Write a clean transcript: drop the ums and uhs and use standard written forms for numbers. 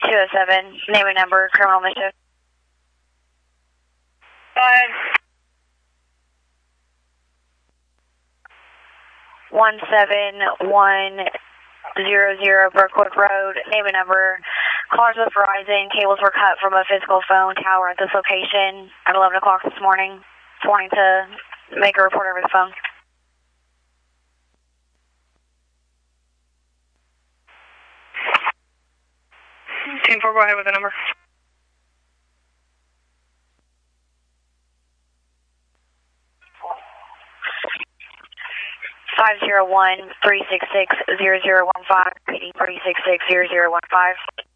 207, name and number, criminal mischief. 17100 Brookwood Road, name and number. Callers with Verizon, cables were cut from a physical phone tower at this location at 11 o'clock this morning. Wanting to make a report over the phone. Team 4, go ahead with the number. Five 501-366-0015, repeating 366-0015.